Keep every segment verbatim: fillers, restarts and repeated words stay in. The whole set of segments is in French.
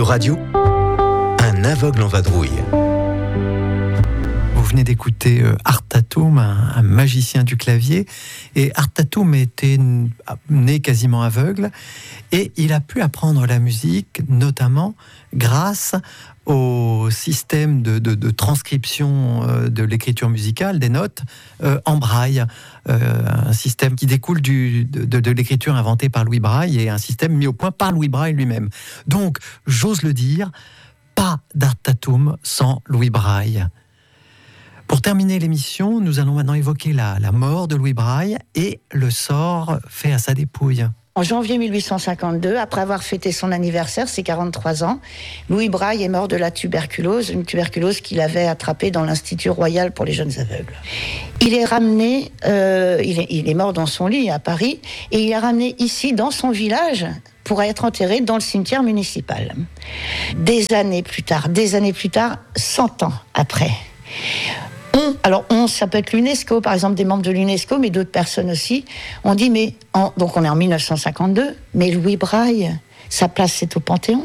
Radio, un aveugle en vadrouille. Vous venez d'écouter Art Tatum, un, un magicien du clavier. Et Art Tatum était né quasiment aveugle et il a pu apprendre la musique, notamment grâce au système de, de, de transcription euh, de l'écriture musicale, des notes, euh, en braille. Euh, un système qui découle du, de, de, de l'écriture inventée par Louis Braille et un système mis au point par Louis Braille lui-même. Donc, j'ose le dire, pas d'Art Tatum sans Louis Braille. Pour terminer l'émission, nous allons maintenant évoquer la, la mort de Louis Braille et le sort fait à sa dépouille. En janvier mille huit cent cinquante-deux, après avoir fêté son anniversaire, ses quarante-trois ans, Louis Braille est mort de la tuberculose, une tuberculose qu'il avait attrapée dans l'Institut Royal pour les jeunes aveugles. Il est ramené, euh, il, est, il est mort dans son lit à Paris, et il est ramené ici, dans son village, pour être enterré dans le cimetière municipal. Des années plus tard, des années plus tard, cent ans après. On, alors on, ça peut être l'UNESCO, par exemple des membres de l'UNESCO, mais d'autres personnes aussi, on dit, mais, en, donc on est en mille neuf cent cinquante-deux, mais Louis Braille, sa place c'est au Panthéon.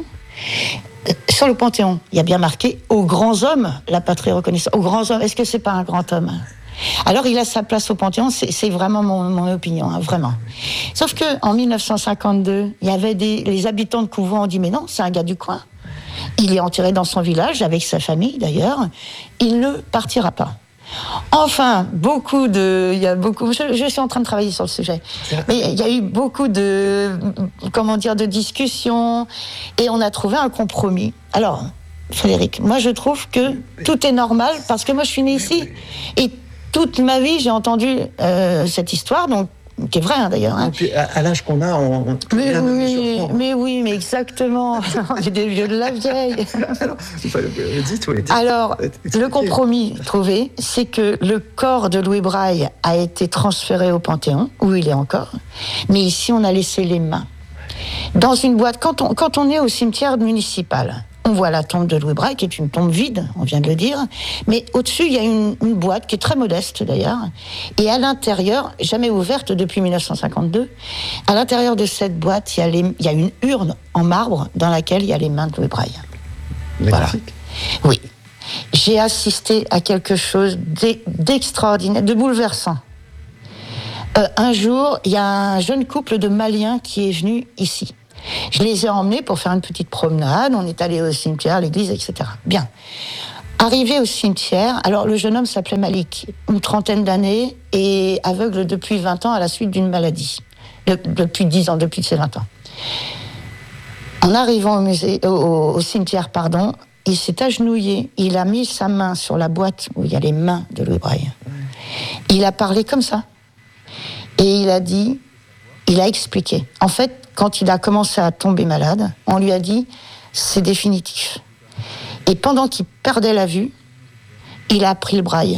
Sur le Panthéon, il y a bien marqué « Aux grands hommes, la patrie reconnaissante ». Aux grands hommes, est-ce que c'est pas un grand homme ? Alors il a sa place au Panthéon, c'est, c'est vraiment mon, mon opinion, hein, vraiment. Sauf qu'en mille neuf cent cinquante-deux, il y avait des, les habitants de Couvent ont dit « Mais non, c'est un gars du coin ». Il est enterré dans son village, avec sa famille d'ailleurs. Il ne partira pas. Enfin, beaucoup de... Il y a beaucoup, je, je suis en train de travailler sur le sujet. Mais il y a eu beaucoup de... Comment dire, de discussions. Et on a trouvé un compromis. Alors, Frédéric, moi je trouve que tout est normal, parce que moi je suis née ici. Et toute ma vie, j'ai entendu euh, cette histoire, donc qui est vrai hein, d'ailleurs. Hein. Et puis, à, à l'âge qu'on a, on, on mais, oui, mais oui, mais exactement. J'ai des vieux de la vieille. Alors, dites, oui, dites. Alors, le compromis trouvé, c'est que le corps de Louis Braille a été transféré au Panthéon, où il est encore, mais ici on a laissé les mains. Dans une boîte, quand on, quand on est au cimetière municipal, on voit la tombe de Louis Braille, qui est une tombe vide, on vient de le dire, mais au-dessus, il y a une, une boîte qui est très modeste d'ailleurs, et à l'intérieur, jamais ouverte depuis mille neuf cent cinquante-deux, à l'intérieur de cette boîte, il y a, les, il y a une urne en marbre dans laquelle il y a les mains de Louis Braille. Voilà. Oui. J'ai assisté à quelque chose d'extraordinaire, de bouleversant. Euh, un jour, il y a un jeune couple de Maliens qui est venu ici. Je les ai emmenés pour faire une petite promenade. On est allé au cimetière, à l'église, et cetera. Bien. Arrivé au cimetière, alors le jeune homme s'appelait Malik, une trentaine d'années et aveugle depuis vingt ans à la suite d'une maladie. De, depuis dix ans, depuis ses vingt ans. En arrivant au, musée, au, au cimetière, pardon, il s'est agenouillé. Il a mis sa main sur la boîte où il y a les mains de Louis Braille. Il a parlé comme ça. Et il a dit, il a expliqué. En fait, quand il a commencé à tomber malade, on lui a dit « c'est définitif ». Et pendant qu'il perdait la vue, il a appris le braille.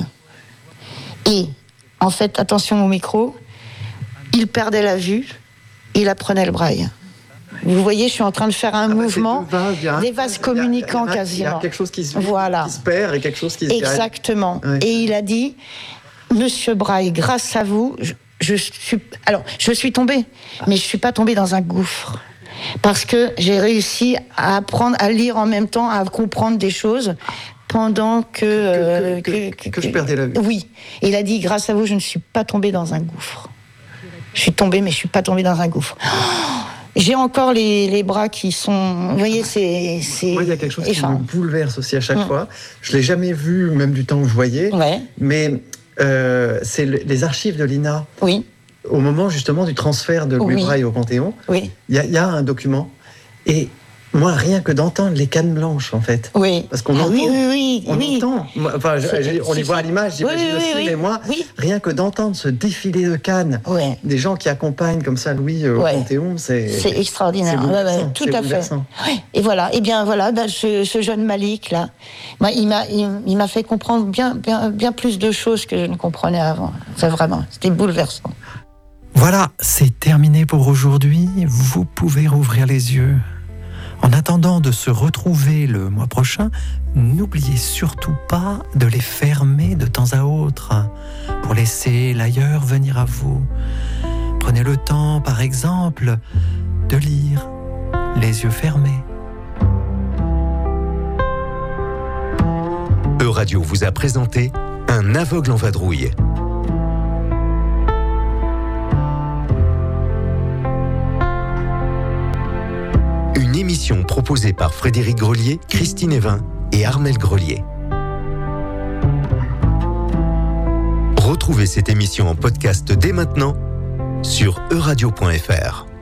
Et, en fait, attention au micro, il perdait la vue, il apprenait le braille. Vous voyez, je suis en train de faire un ah mouvement, bah vases, des vases communicants il y a, il y a, quasiment. Il y a quelque chose qui se, voilà. qui se perd et quelque chose qui se perd. Exactement. Ouais. Et il a dit « Monsieur Braille, grâce à vous... Je, Je suis, alors, je suis tombée, mais je suis pas tombée dans un gouffre. Parce que j'ai réussi à apprendre à lire en même temps, à comprendre des choses pendant que... Que, euh, que, que, que, que, que je perdais la vue. Oui. Et il a dit, grâce à vous, je ne suis pas tombée dans un gouffre. Je suis tombée, mais je suis pas tombée dans un gouffre. Oh, j'ai encore les, les bras qui sont... Vous voyez, c'est... c'est... Moi, il y a quelque chose enfin, qui me bouleverse aussi à chaque mmh. fois. Je l'ai jamais vu, même du temps où je voyais. Ouais. Mais... Euh, c'est le, les archives de l'I N A. Oui. Au moment justement du transfert de Louis oui. Braille au Panthéon, il oui. y, y a un document. Et moi, rien que d'entendre les cannes blanches, en fait. Oui. Parce qu'on ah, entend. Oui, oui, oui. On oui. entend. Enfin, je, je, on les voit à l'image, j'imagine oui, oui, aussi, oui, mais moi, oui. rien que d'entendre ce défilé de cannes, ouais. des gens qui accompagnent comme ça Louis au ouais. Panthéon, c'est. C'est extraordinaire. C'est ouais, ouais, tout à fait. Ouais. Et voilà. Et bien voilà, ben, ce, ce jeune Malik là, moi, il m'a, il, il m'a fait comprendre bien, bien, bien plus de choses que je ne comprenais avant. C'est vraiment, c'était bouleversant. Voilà, c'est terminé pour aujourd'hui. Vous pouvez rouvrir les yeux. En attendant de se retrouver le mois prochain, n'oubliez surtout pas de les fermer de temps à autre pour laisser l'ailleurs venir à vous. Prenez le temps, par exemple, de lire les yeux fermés. Radio vous a présenté Un aveugle en vadrouille. Une émission proposée par Frédéric Grelier, Christine Evin et Armelle Grelier. Retrouvez cette émission en podcast dès maintenant sur euradio point f r.